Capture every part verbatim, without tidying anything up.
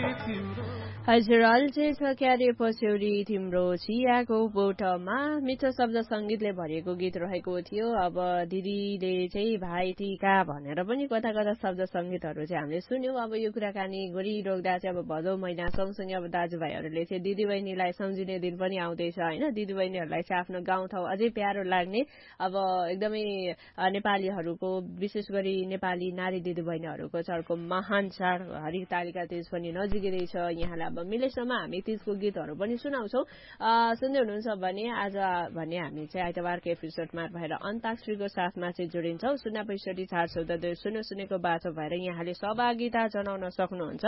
हजुर अल्झे छ क्यारे पछ्यौरी तिम्रो चियाको बोटमा मिठो शब्द सङ्गीतले भरिएको गीत रहेको थियो। अब दिदीले चाहिँ भाइ टिका भनेर पनि कता कता शब्द सङ्गीतहरू चाहिँ हामीले सुन्यौँ। अब यो कुराकानी गरिरहँदा चाहिँ अब भदौ महिना सँगसँगै अब दाजुभाइहरूले चाहिँ दिदीबहिनीलाई सम्झिने दिन पनि आउँदैछ होइन। दिदीबहिनीहरूलाई चाहिँ आफ्नो गाउँठाउँ अझै प्यारो लाग्ने अब एकदमै नेपालीहरूको विशेष गरी नेपाली नारी दिदीबहिनीहरूको चाडको महान चाड हरितालिका तीज पनि नजिकै छ। यहाँलाई अब मिलेसम्म हामी तीजको गीतहरू पनि सुनाउँछौँ। सुन्दै हुनुहुन्छ भने आज भने हामी चाहिँ आइतबारको एपिसोडमा भएर अन्ताक्षरीको साथमा चाहिँ जोडिन्छौँ। शून्य पैँसठी चार चौध दुई शून्य शून्यको बाटो भएर यहाँले सहभागिता जनाउन सक्नुहुन्छ।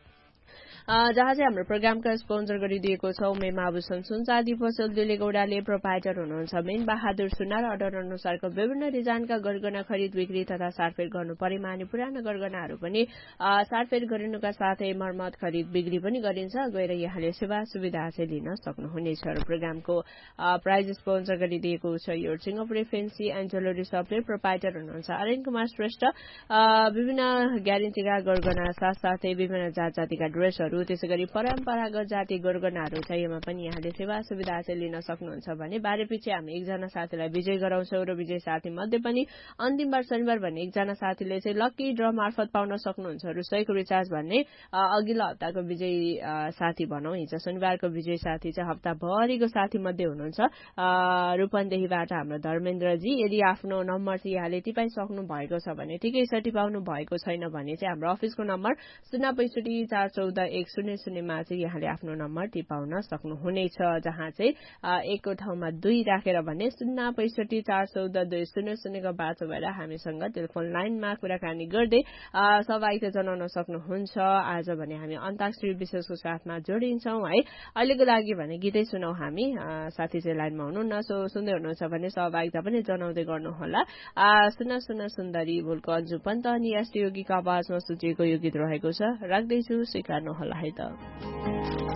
जहाँ चाहिँ हाम्रो प्रोग्रामका स्पोन्सर गरिदिएको छ उमेमा आभूषण सुन चाँदी पसल दुले गौडाले प्रोभाइडर हुनुहुन्छ मेन बहादुर सुनार अर्डर अनुसारको विभिन्न डिजाइनका गरगना खरिद बिक्री तथा सारफेर गर्नु परेमा अनि पुरानो गरगनाहरू पनि सारफेर गरिनुका साथै मर्मत खरिद बिक्री पनि गरिन्छ। गएर यहाँले सेवा सुविधा चाहिँ लिन सक्नुहुनेछ। र प्रोग्रामको प्राइज स्पोन्सर गरिदिएको छ यो Singapore fancy and jewellery सपले provider हुनुहुन्छ अरेन कुमार श्रेष्ठ। विभिन्न ग्यारेन्टीका गरगना साथसाथै विभिन्न जात जातिका ड्रेसहरू त्यसै गरी परम्परागत जाति गरगनाहरू चाहिएमा पनि यहाँले सेवा सुविधा चाहिँ लिन सक्नुहुन्छ भने बारे पछि हामी एकजना साथीलाई विजय गराउँछौँ र विजय साथी मध्ये पनि अन्तिम बार शनिबार भन्ने एकजना साथीले चाहिँ लकी ड्र मार्फत पाउन सक्नुहुन्छ रु सयको रिचार्ज भन्ने अघिल्लो हप्ताको विजय साथी भनौँ। हिजो शनिबारको विजय साथी चाहिँ हप्ताभरिको साथी मध्ये हुनुहुन्छ रूपन्देहीबाट हाम्रो धर्मेन्द्रजी। यदि आफ्नो नम्बर चाहिँ यहाँले टिपाइसक्नु भएको छ भने ठिकै छ, टिपाउनु भएको छैन भने चाहिँ हाम्रो अफिसको नम्बर शून्य पैँसठी चार चौध एक शून्य शून्यमा चाहिँ यहाँले आफ्नो नम्बर टिपाउन सक्नुहुनेछ। जहाँ चाहिँ एकको ठाउँमा दुई राखेर भने शून्य पैँसठी चार चौध दुई शून्य शून्यको बाटो भएर हामीसँग टेलिफोन लाइनमा कुराकानी गर्दै सहभागिता जनाउन सक्नुहुन्छ। आज भने हामी अन्ताक्षरी विशेषको साथमा जोडिन्छौँ है। अहिलेको लागि भने गीतै सुनौ हामी। साथी चाहिँ लाइनमा हुनुहुन्न, सो सुन्दै हुनुहुन्छ भने सहभागिता पनि जनाउँदै गर्नुहोला। सुन सुन सुन्दरी भुलको अन्जु पन्त अनि एसटी योगीको आवाजमा सुचिएको यो गीत रहेको छ, राख्दैछु स्वीकार्नुहोला है त।